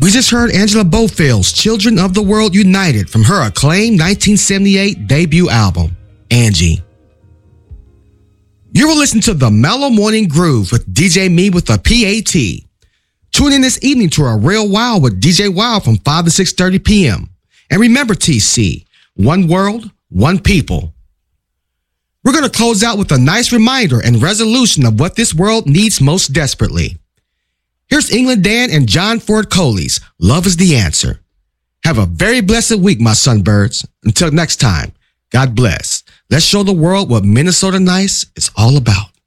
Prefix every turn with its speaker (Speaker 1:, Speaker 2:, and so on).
Speaker 1: We just heard Angela Bofield's Children of the World United from her acclaimed 1978 debut album, Angie. You will listen to the Mellow Morning Groove with DJ Me with a PAT. Tune in this evening to a Real Wild with DJ Wild from 5 to 6:30 p.m. And remember, TC, one world, one people. We're going to close out with a nice reminder and resolution of what this world needs most desperately. Here's England Dan and John Ford Coley's Love is the Answer. Have a very blessed week, my sunbirds. Until next time, God bless. Let's show the world what Minnesota Nice is all about.